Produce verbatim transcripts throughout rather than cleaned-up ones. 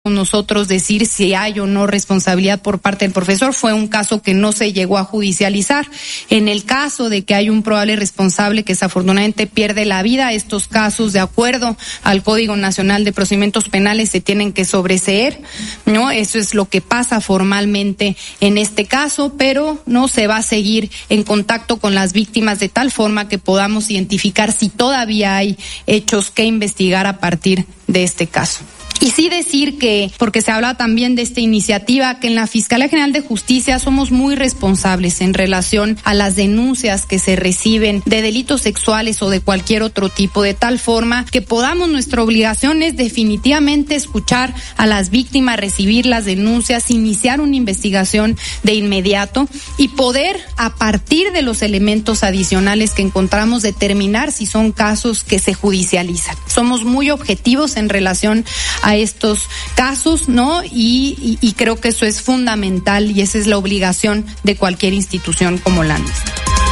nosotros decir si hay o no responsabilidad por parte del profesor. Fue un caso que no se llegó a judicializar. En el caso de que hay un probable responsable que desafortunadamente pierde la vida, estos casos, de acuerdo al Código Nacional de Procedimientos Penales, se tienen que sobreseer, ¿no? Eso es lo que pasa formalmente en este caso, pero no se va a seguir en contacto con las víctimas de tal forma que podamos identificar si todavía hay hechos que investigar a partir de este caso. Y sí decir que, porque se habla también de esta iniciativa, que en la Fiscalía General de Justicia somos muy responsables en relación a las denuncias que se reciben de delitos sexuales o de cualquier otro tipo, de tal forma que podamos, nuestra obligación es definitivamente escuchar a las víctimas, recibir las denuncias, iniciar una investigación de inmediato y poder, a partir de los elementos adicionales que encontramos, determinar si son casos que se judicializan. Somos muy objetivos en relación a a estos casos, ¿no? Y, y, y creo que eso es fundamental y esa es la obligación de cualquier institución como la nuestra.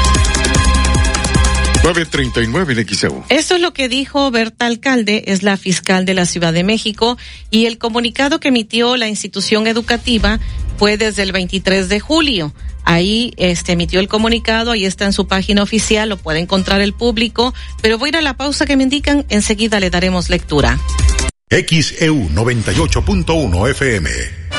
nueve treinta y nueve en X E U. Esto es lo que dijo Berta Alcalde, es la fiscal de la Ciudad de México, y el comunicado que emitió la institución educativa fue desde el veintitrés de julio. Ahí este emitió el comunicado, ahí está en su página oficial, lo puede encontrar el público, pero voy a ir a la pausa que me indican, enseguida le daremos lectura. X E U noventa y ocho punto uno F M.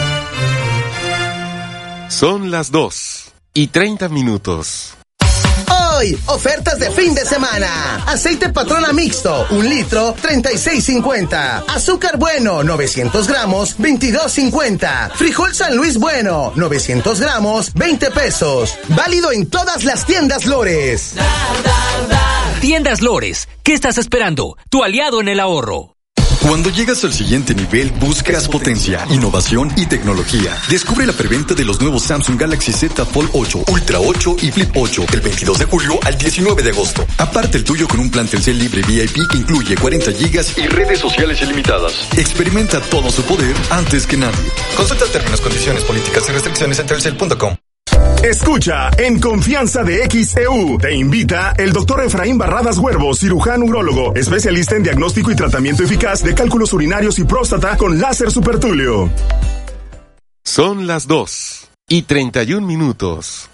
Son las dos y treinta minutos. Hoy, ofertas de fin de semana. Aceite Patrona mixto, un litro, treinta y seis cincuenta. Azúcar bueno, novecientos gramos, veintidós cincuenta. Frijol San Luis bueno, novecientos gramos, veinte pesos. Válido en todas las tiendas Lores. Tiendas Lores, ¿qué estás esperando? Tu aliado en el ahorro. Cuando llegas al siguiente nivel, buscas potencia, innovación y tecnología. Descubre la preventa de los nuevos Samsung Galaxy Z Fold ocho, Ultra ocho y Flip ocho del veintidós de julio al diecinueve de agosto. Aparte el tuyo con un plan Telcel libre V I P que incluye cuarenta gigas y redes sociales ilimitadas. Experimenta todo su poder antes que nadie. Consulta términos, condiciones, políticas y restricciones en telcel punto com. Escucha En Confianza de X E U. Te invita el doctor Efraín Barradas Huervo, cirujano urólogo, especialista en diagnóstico y tratamiento eficaz de cálculos urinarios y próstata con láser supertulio. Son las dos y treinta y un minutos.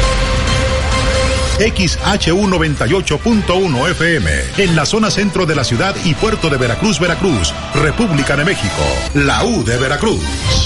X H U noventa y ocho punto uno F M, en la zona centro de la ciudad y puerto de Veracruz, Veracruz, República de México, la U de Veracruz.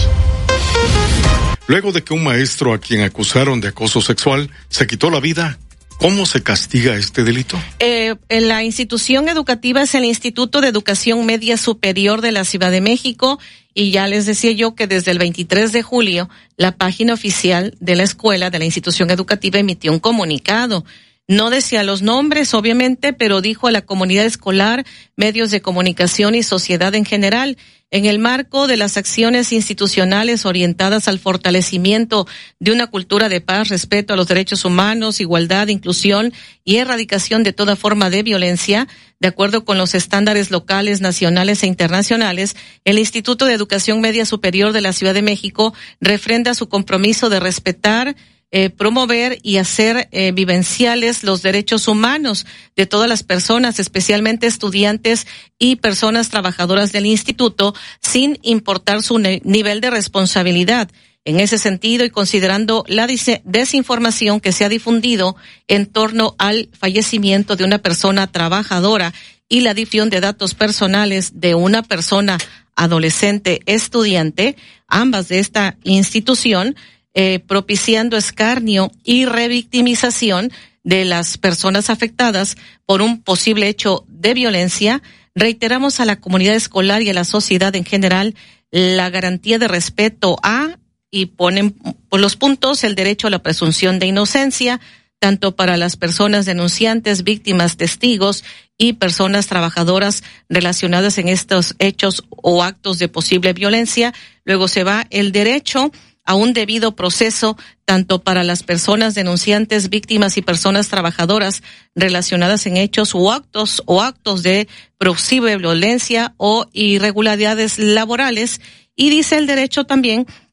Luego de que un maestro a quien acusaron de acoso sexual se quitó la vida, ¿cómo se castiga este delito? Eh, la institución educativa es el Instituto de Educación Media Superior de la Ciudad de México, y ya les decía yo que desde el veintitrés de julio la página oficial de la escuela, de la institución educativa, emitió un comunicado. No decía los nombres, obviamente, pero dijo a la comunidad escolar, medios de comunicación y sociedad en general, en el marco de las acciones institucionales orientadas al fortalecimiento de una cultura de paz, respeto a los derechos humanos, igualdad, inclusión y erradicación de toda forma de violencia, de acuerdo con los estándares locales, nacionales e internacionales, el Instituto de Educación Media Superior de la Ciudad de México refrenda su compromiso de respetar, Eh, promover y hacer eh, vivenciales los derechos humanos de todas las personas, especialmente estudiantes y personas trabajadoras del instituto, sin importar su ne- nivel de responsabilidad. En ese sentido, y considerando la dis- desinformación que se ha difundido en torno al fallecimiento de una persona trabajadora y la difusión de datos personales de una persona adolescente estudiante, ambas de esta institución, Eh, propiciando escarnio y revictimización de las personas afectadas por un posible hecho de violencia, reiteramos a la comunidad escolar y a la sociedad en general la garantía de respeto a, y ponen por los puntos, el derecho a la presunción de inocencia, tanto para las personas denunciantes, víctimas, testigos y personas trabajadoras relacionadas en estos hechos o actos de posible violencia. Luego se va el derecho a un debido proceso, tanto para las personas denunciantes, víctimas y personas trabajadoras relacionadas en hechos o actos o actos de posible violencia o irregularidades laborales. Y dice el derecho también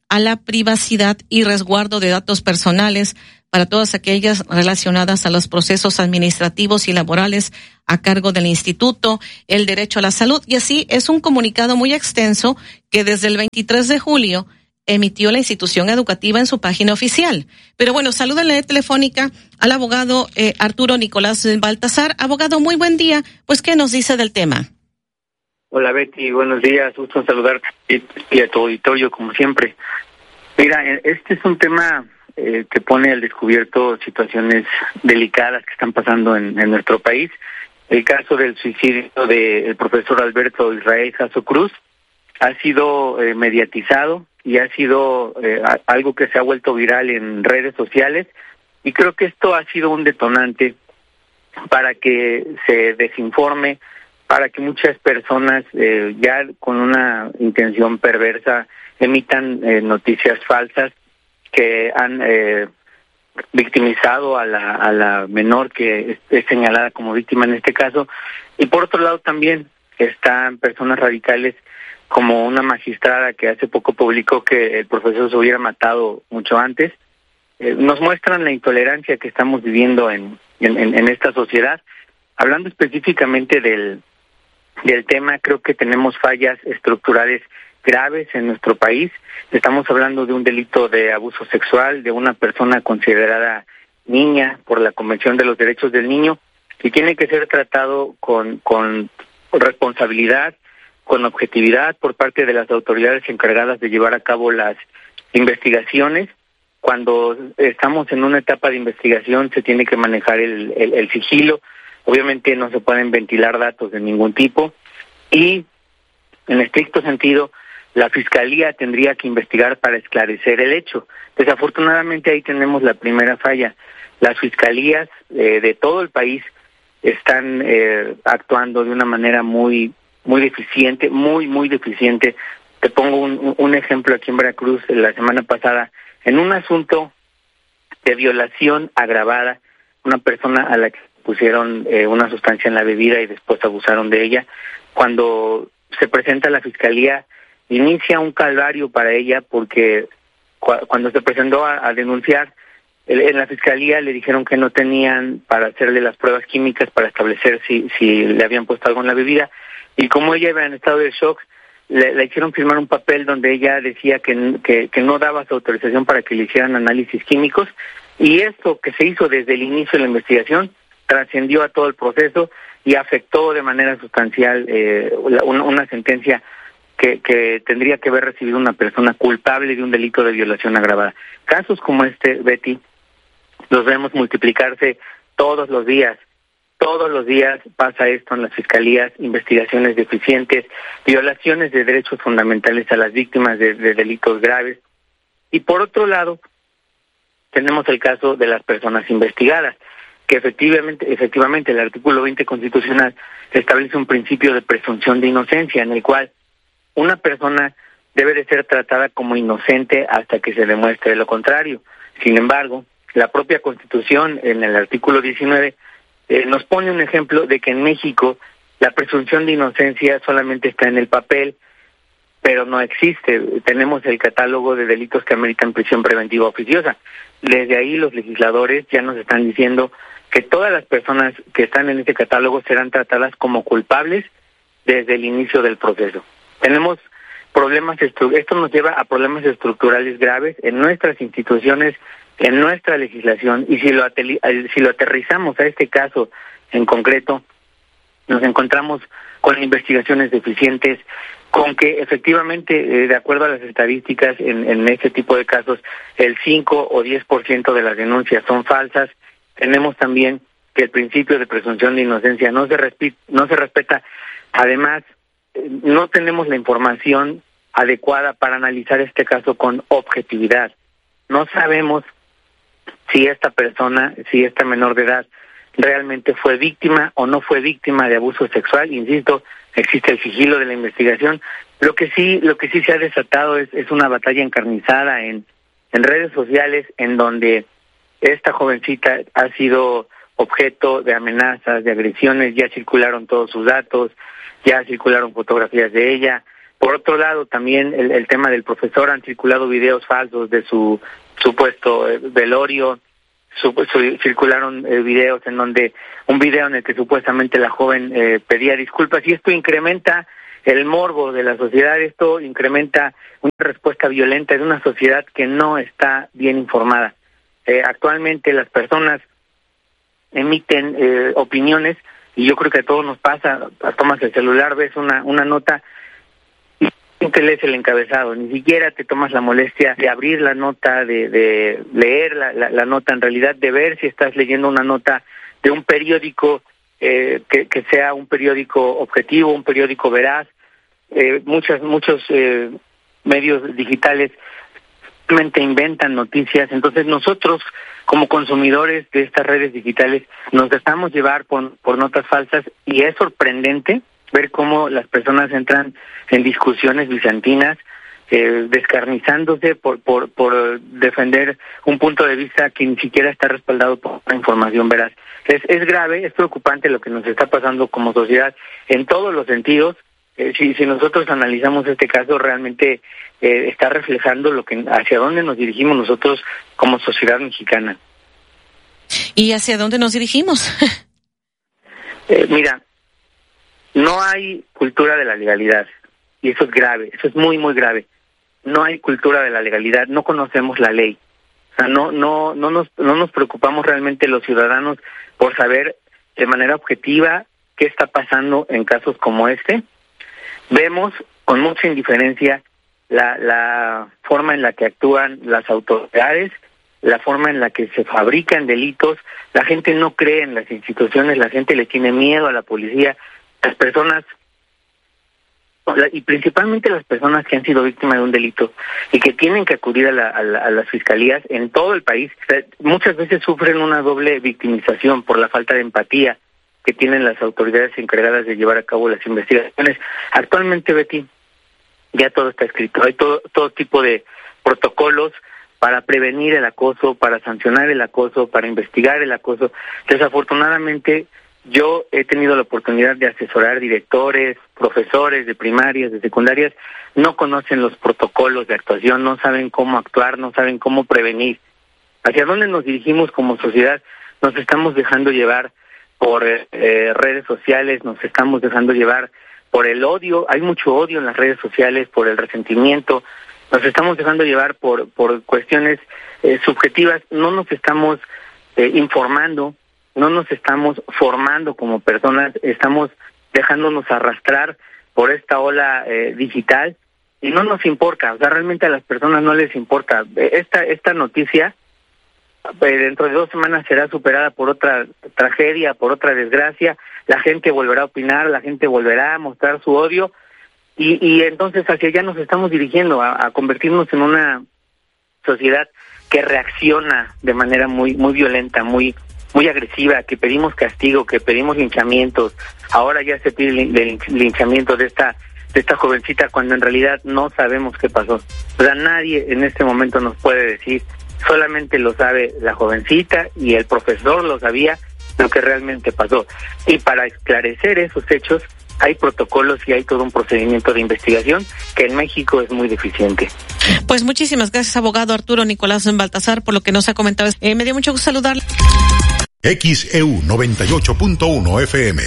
a la privacidad y resguardo de datos personales para todas aquellas relacionadas a los procesos administrativos y laborales a cargo del instituto, el derecho a la salud, y así es un comunicado muy extenso que desde el veintitrés de julio emitió la institución educativa en su página oficial. Pero bueno, saludo en la telefónica al abogado eh, Arturo Nicolás Baltasar. Abogado, muy buen día. Pues, ¿qué nos dice del tema? Hola Betty, buenos días, gusto en saludarte y a tu auditorio como siempre. Mira, este es un tema eh, que pone al descubierto situaciones delicadas que están pasando en, en nuestro país. El caso del suicidio del profesor Alberto Israel Jasso Cruz ha sido eh, mediatizado y ha sido eh, algo que se ha vuelto viral en redes sociales, y creo que esto ha sido un detonante para que se desinforme, para que muchas personas eh, ya con una intención perversa emitan eh, noticias falsas que han eh, victimizado a la, a la menor que es, es señalada como víctima en este caso. Y por otro lado también están personas radicales como una magistrada que hace poco publicó que el profesor se hubiera matado mucho antes. Eh, nos muestran la intolerancia que estamos viviendo en, en, en esta sociedad. Hablando específicamente del, del tema, creo que tenemos fallas estructurales graves en nuestro país. Estamos hablando de un delito de abuso sexual de una persona considerada niña por la Convención de los Derechos del Niño, y tiene que ser tratado con, con responsabilidad, con objetividad por parte de las autoridades encargadas de llevar a cabo las investigaciones. Cuando estamos en una etapa de investigación se tiene que manejar el, el, el sigilo. Obviamente no se pueden ventilar datos de ningún tipo, y en estricto sentido la Fiscalía tendría que investigar para esclarecer el hecho. Desafortunadamente ahí tenemos la primera falla. Las fiscalías eh, de todo el país están eh, actuando de una manera muy muy deficiente, muy, muy deficiente. Te pongo un, un ejemplo aquí en Veracruz, la semana pasada, en un asunto de violación agravada, una persona a la que pusieron eh, una sustancia en la bebida y después abusaron de ella. Cuando se presenta a la Fiscalía, inicia un calvario para ella porque cu- cuando se presentó a, a denunciar, el, en la Fiscalía le dijeron que no tenían para hacerle las pruebas químicas para establecer si, si le habían puesto algo en la bebida. Y como ella iba en estado de shock, le, le hicieron firmar un papel donde ella decía que, que, que no daba su autorización para que le hicieran análisis químicos, y esto que se hizo desde el inicio de la investigación trascendió a todo el proceso y afectó de manera sustancial eh, una, una sentencia que, que tendría que haber recibido una persona culpable de un delito de violación agravada. Casos como este, Betty, los vemos multiplicarse todos los días. Todos los días pasa esto en las fiscalías, investigaciones deficientes, violaciones de derechos fundamentales a las víctimas de, de delitos graves. Y por otro lado, tenemos el caso de las personas investigadas, que efectivamente, efectivamente el artículo veinte constitucional establece un principio de presunción de inocencia, en el cual una persona debe de ser tratada como inocente hasta que se demuestre lo contrario. Sin embargo, la propia Constitución, en el artículo diecinueve, Eh, nos pone un ejemplo de que en México la presunción de inocencia solamente está en el papel, pero no existe. Tenemos el catálogo de delitos que ameritan prisión preventiva oficiosa. Desde ahí los legisladores ya nos están diciendo que todas las personas que están en este catálogo serán tratadas como culpables desde el inicio del proceso. Tenemos problemas, estru- esto nos lleva a problemas estructurales graves en nuestras instituciones, en nuestra legislación, y si lo, ateli- si lo aterrizamos a este caso en concreto, nos encontramos con investigaciones deficientes, con que efectivamente, eh, de acuerdo a las estadísticas, en, en este tipo de casos, el cinco o diez por ciento de las denuncias son falsas. Tenemos también que el principio de presunción de inocencia no se, respi- no se respeta. Además, eh, no tenemos la información adecuada para analizar este caso con objetividad. No sabemos si esta persona, si esta menor de edad realmente fue víctima o no fue víctima de abuso sexual. Insisto, existe el sigilo de la investigación. Lo que sí, lo que sí se ha desatado es, es una batalla encarnizada en, en redes sociales, en donde esta jovencita ha sido objeto de amenazas, de agresiones. Ya circularon todos sus datos, ya circularon fotografías de ella. Por otro lado, también el, el tema del profesor, han circulado videos falsos de su supuesto eh, velorio, su, su, circularon eh, videos en donde, un video en el que supuestamente la joven eh, pedía disculpas, y esto incrementa el morbo de la sociedad, esto incrementa una respuesta violenta de una sociedad que no está bien informada. Eh, actualmente las personas emiten eh, opiniones, y yo creo que a todos nos pasa, tomas el celular, ves una, una nota, no te lees el encabezado, ni siquiera te tomas la molestia de abrir la nota, de, de leer la, la, la nota, en realidad de ver si estás leyendo una nota de un periódico eh, que, que sea un periódico objetivo, un periódico veraz. Eh, muchas, muchos eh, medios digitales realmente inventan noticias, entonces nosotros como consumidores de estas redes digitales nos dejamos llevar por, por notas falsas, y es sorprendente ver cómo las personas entran en discusiones bizantinas, eh, descarnizándose por, por, por defender un punto de vista que ni siquiera está respaldado por la información veraz. Es, es grave, es preocupante lo que nos está pasando como sociedad en todos los sentidos. Eh, si, si nosotros analizamos este caso, realmente eh, está reflejando lo que hacia dónde nos dirigimos nosotros como sociedad mexicana. ¿Y hacia dónde nos dirigimos? eh, mira, no hay cultura de la legalidad, y eso es grave, eso es muy, muy grave. No hay cultura de la legalidad, no conocemos la ley. O sea, no, no, no nos, no nos preocupamos realmente los ciudadanos por saber de manera objetiva qué está pasando en casos como este. Vemos con mucha indiferencia la, la forma en la que actúan las autoridades, la forma en la que se fabrican delitos. La gente no cree en las instituciones, la gente le tiene miedo a la policía. Las personas, y principalmente las personas que han sido víctimas de un delito y que tienen que acudir a, la, a, la, a las fiscalías en todo el país, muchas veces sufren una doble victimización por la falta de empatía que tienen las autoridades encargadas de llevar a cabo las investigaciones. Actualmente, Betty, ya todo está escrito, hay todo, todo tipo de protocolos para prevenir el acoso, para sancionar el acoso, para investigar el acoso. Desafortunadamente, yo he tenido la oportunidad de asesorar directores, profesores de primarias, de secundarias, no conocen los protocolos de actuación, no saben cómo actuar, no saben cómo prevenir. ¿Hacia dónde nos dirigimos como sociedad? Nos estamos dejando llevar por eh, redes sociales, nos estamos dejando llevar por el odio, hay mucho odio en las redes sociales, por el resentimiento, nos estamos dejando llevar por, por cuestiones eh, subjetivas, no nos estamos eh, informando, no nos estamos formando como personas, estamos dejándonos arrastrar por esta ola eh, digital, y no nos importa, o sea, realmente a las personas no les importa. Esta esta noticia eh, dentro de dos semanas será superada por otra tragedia, por otra desgracia, la gente volverá a opinar, la gente volverá a mostrar su odio, y, y entonces hacia allá nos estamos dirigiendo, a, a convertirnos en una sociedad que reacciona de manera muy muy violenta, muy muy agresiva, que pedimos castigo, que pedimos linchamientos. Ahora ya se pide el linchamiento de esta de esta jovencita, cuando en realidad no sabemos qué pasó. O sea, nadie en este momento nos puede decir, solamente lo sabe la jovencita y el profesor lo sabía, lo que realmente pasó. Y para esclarecer esos hechos hay protocolos y hay todo un procedimiento de investigación que en México es muy deficiente. Pues muchísimas gracias, abogado Arturo Nicolás Baltazar, por lo que nos ha comentado. Eh, me dio mucho gusto saludarle. X E U noventa y ocho punto uno F M.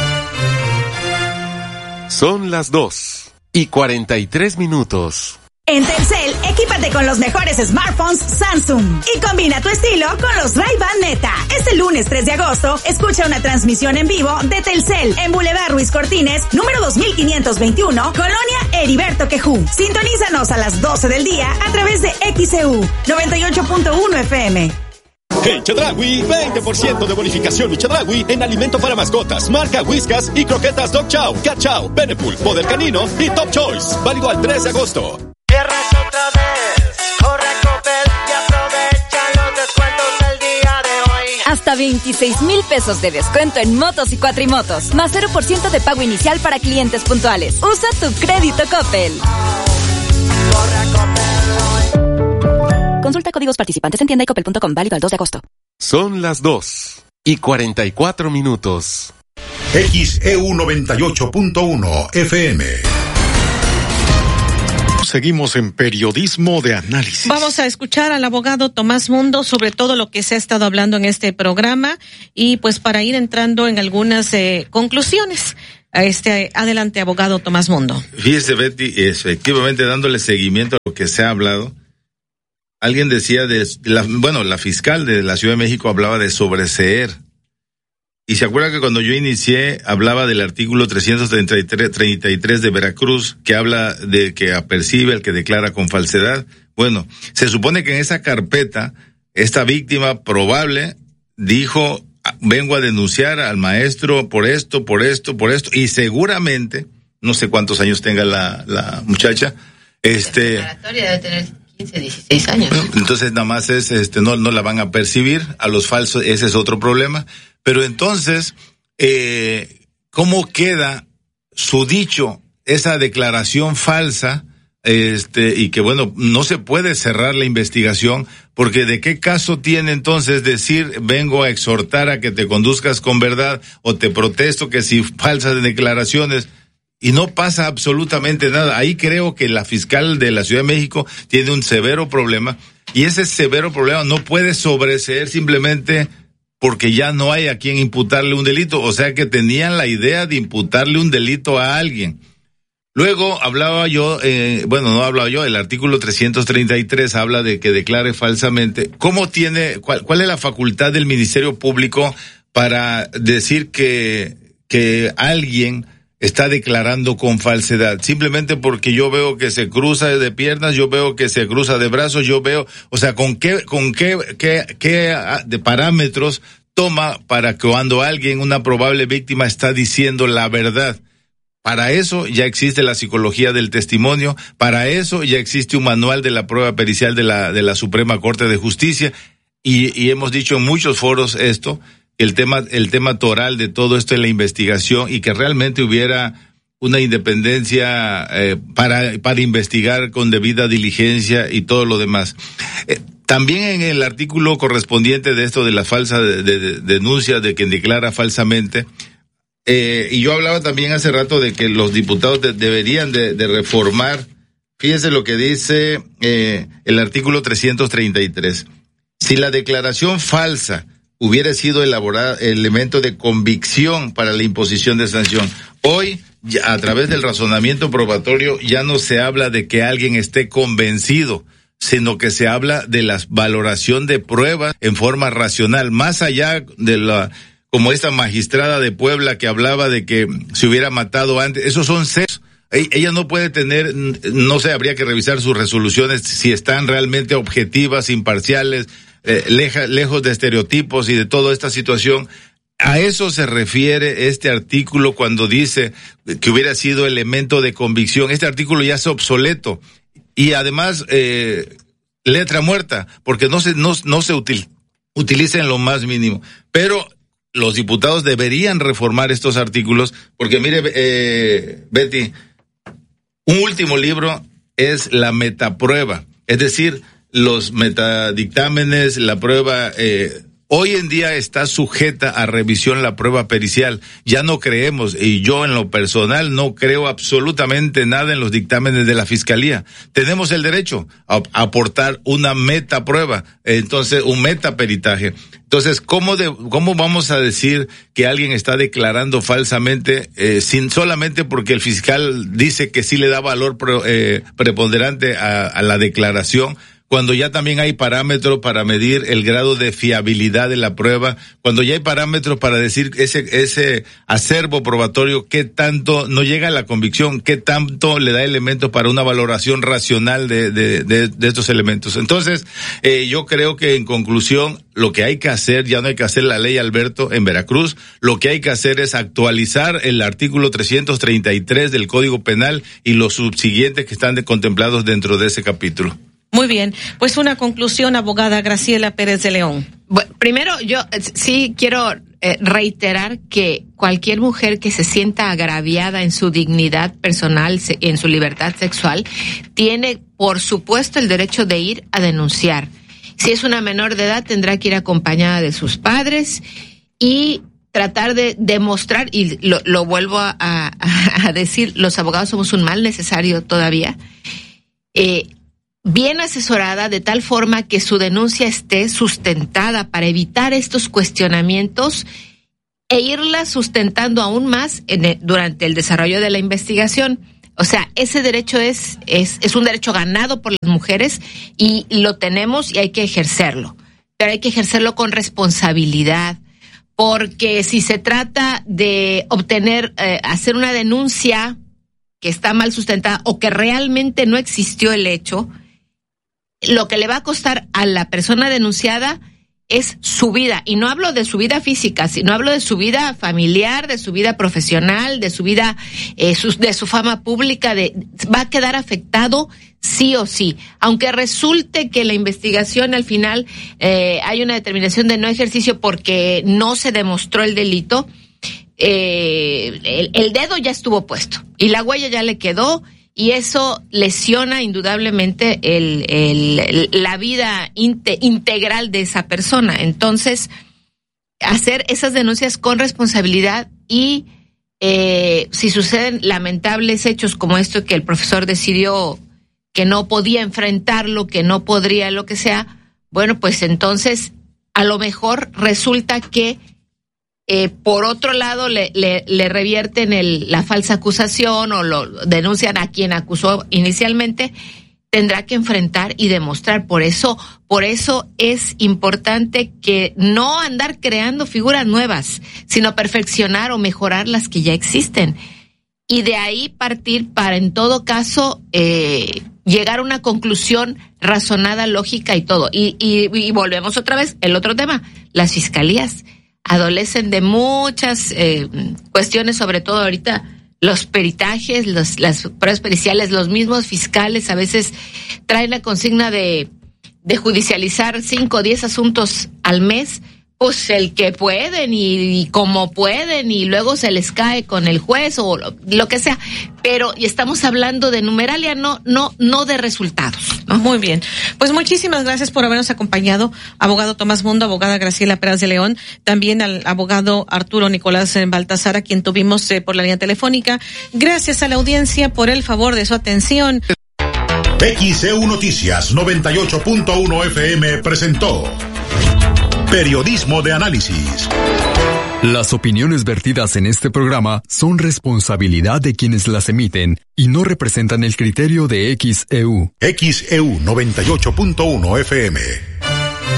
Son las dos y cuarenta y tres minutos. En Telcel, equípate con los mejores smartphones Samsung y combina tu estilo con los Ray-Ban Meta. Este lunes tres de agosto, escucha una transmisión en vivo de Telcel en Boulevard Ruiz Cortines, número dos mil quinientos veintiuno, Colonia Heriberto Quejú. Sintonízanos a las doce del día a través de X E U noventa y ocho punto uno F M. En Chedraui, veinte por ciento de bonificación y Chedraui en alimento para mascotas, marca Whiskas y croquetas Dog Chow, Cat Chow, Benepul, Poder Canino y Top Choice. Válido al tres de agosto. Cierras otra vez, corre a Coppel y aprovecha los descuentos del día de hoy. Hasta veintiséis mil pesos de descuento en motos y cuatrimotos, más cero por ciento de pago inicial para clientes puntuales. Usa tu crédito Coppel. Corre a Coppel hoy. Consulta códigos participantes en tienda y coppel punto com, válido al dos de agosto. Son las dos y cuarenta y cuatro minutos. X E U noventa y ocho punto uno F M. seguimos en Periodismo de Análisis. Vamos a escuchar al abogado Tomás Mundo sobre todo lo que se ha estado hablando en este programa y pues para ir entrando en algunas eh, conclusiones. Este, adelante, abogado Tomás Mundo. Fíjese, Betty, efectivamente dándole seguimiento a lo que se ha hablado, alguien decía, de, de la, bueno, la fiscal de la Ciudad de México hablaba de sobreseer. Y se acuerda que cuando yo inicié hablaba del artículo trescientos treinta y tres de Veracruz, que habla de que apercibe al que declara con falsedad. Bueno, se supone que en esa carpeta, esta víctima probable dijo, vengo a denunciar al maestro por esto, por esto, por esto, y seguramente, no sé cuántos años tenga la, la muchacha, este... La declaratoria debe tener quince, dieciséis años. Bueno, entonces nada más es, este, no, no la van a percibir, a los falsos, ese es otro problema. Pero entonces, eh, ¿cómo queda su dicho, esa declaración falsa, este, y que bueno, no se puede cerrar la investigación, porque de qué caso tiene entonces decir, vengo a exhortar a que te conduzcas con verdad, o te protesto que si falsas declaraciones, y no pasa absolutamente nada? Ahí creo que la fiscal de la Ciudad de México tiene un severo problema, y ese severo problema no puede sobreseer simplemente porque ya no hay a quien imputarle un delito, o sea que tenían la idea de imputarle un delito a alguien. Luego hablaba yo, eh, bueno, no hablaba yo, el artículo trescientos treinta y tres habla de que declare falsamente. ¿Cómo tiene, cuál, cuál es la facultad del Ministerio Público para decir que, que alguien está declarando con falsedad? Simplemente porque yo veo que se cruza de piernas, yo veo que se cruza de brazos, yo veo, o sea, ¿con qué, con qué, qué, qué de parámetros toma para que cuando alguien, una probable víctima, está diciendo la verdad? Para eso ya existe la psicología del testimonio, para eso ya existe un manual de la prueba pericial de la, de la Suprema Corte de Justicia, y, y hemos dicho en muchos foros esto, el tema, el tema toral de todo esto en la investigación, y que realmente hubiera una independencia eh, para, para investigar con debida diligencia y todo lo demás. Eh, también en el artículo correspondiente de esto de la falsa de, de, de, denuncia de quien declara falsamente, eh, y yo hablaba también hace rato de que los diputados de, deberían de, de reformar, fíjense lo que dice eh, el artículo trescientos treinta y tres. Si la declaración falsa hubiera sido elaborada elemento de convicción para la imposición de sanción. Hoy, ya, a través del razonamiento probatorio, ya no se habla de que alguien esté convencido, sino que se habla de la valoración de pruebas en forma racional, más allá de la, como esta magistrada de Puebla que hablaba de que se hubiera matado antes. Esos son sesgos. Ella no puede tener, no sé, habría que revisar sus resoluciones si están realmente objetivas, imparciales, Eh, leja, lejos de estereotipos y de toda esta situación. A eso se refiere este artículo cuando dice que hubiera sido elemento de convicción. Este artículo ya es obsoleto y además eh, letra muerta, porque no se no, no se util, utiliza en lo más mínimo. Pero los diputados deberían reformar estos artículos, porque mire, eh, Betty, un último libro es la metaprueba, es decir, los metadictámenes, la prueba, eh, hoy en día está sujeta a revisión la prueba pericial. Ya no creemos, y yo en lo personal no creo absolutamente nada en los dictámenes de la Fiscalía. Tenemos el derecho a, a aportar una metaprueba, entonces un metaperitaje. Entonces, ¿cómo de, cómo vamos a decir que alguien está declarando falsamente, eh, sin solamente porque el fiscal dice que sí le da valor pre, eh, preponderante a, a la declaración, cuando ya también hay parámetros para medir el grado de fiabilidad de la prueba, cuando ya hay parámetros para decir ese ese acervo probatorio, qué tanto no llega a la convicción, qué tanto le da elementos para una valoración racional de de de, de estos elementos? Entonces, eh, yo creo que en conclusión, lo que hay que hacer, ya no hay que hacer la ley Alberto en Veracruz, lo que hay que hacer es actualizar el artículo trescientos treinta y tres del Código Penal y los subsiguientes que están de, contemplados dentro de ese capítulo. Muy bien, pues una conclusión, abogada Graciela Pérez de León. Bueno, primero, yo sí quiero eh, reiterar que cualquier mujer que se sienta agraviada en su dignidad personal, en su libertad sexual, tiene, por supuesto, el derecho de ir a denunciar. Si es una menor de edad, tendrá que ir acompañada de sus padres y tratar de demostrar, y lo, lo vuelvo a, a, a decir, los abogados somos un mal necesario todavía, eh, bien asesorada de tal forma que su denuncia esté sustentada para evitar estos cuestionamientos e irla sustentando aún más en el, durante el desarrollo de la investigación. O sea, ese derecho es, es, es un derecho ganado por las mujeres y lo tenemos y hay que ejercerlo. Pero hay que ejercerlo con responsabilidad, porque si se trata de obtener, eh, hacer una denuncia que está mal sustentada o que realmente no existió el hecho, lo que le va a costar a la persona denunciada es su vida. Y no hablo de su vida física, sino hablo de su vida familiar, de su vida profesional, de su vida, eh, su, de su fama pública. De, va a quedar afectado sí o sí. Aunque resulte que la investigación al final eh, hay una determinación de no ejercicio porque no se demostró el delito, eh, el, el dedo ya estuvo puesto y la huella ya le quedó. Y eso lesiona indudablemente el, el, la vida inte, integral de esa persona. Entonces, hacer esas denuncias con responsabilidad y eh, si suceden lamentables hechos como esto, que el profesor decidió que no podía enfrentarlo, que no podría lo que sea, bueno, pues entonces a lo mejor resulta que Eh, por otro lado, le, le, le revierten el, la falsa acusación o lo denuncian a quien acusó inicialmente, tendrá que enfrentar y demostrar. Por eso, por eso es importante que no andar creando figuras nuevas, sino perfeccionar o mejorar las que ya existen. Y de ahí partir para, en todo caso, eh, llegar a una conclusión razonada, lógica y todo. Y, y, y volvemos otra vez, el otro tema, las fiscalías adolecen de muchas eh, cuestiones, sobre todo ahorita los peritajes, los, las pruebas periciales, los mismos fiscales a veces traen la consigna de, de judicializar cinco o diez asuntos al mes, pues el que pueden y, y como pueden y luego se les cae con el juez o lo, lo que sea, pero y estamos hablando de numeralia, no no no de resultados, ¿no? Muy bien, pues muchísimas gracias por habernos acompañado, abogado Tomás Mundo, abogada Graciela Pérez de León, también al abogado Arturo Nicolás Baltasar, a quien tuvimos eh, por la línea telefónica. Gracias a la audiencia por el favor de su atención. X C U Noticias noventa y ocho punto uno F M presentó Periodismo de Análisis. Las opiniones vertidas en este programa son responsabilidad de quienes las emiten y no representan el criterio de X E U. X E U noventa y ocho punto uno F M.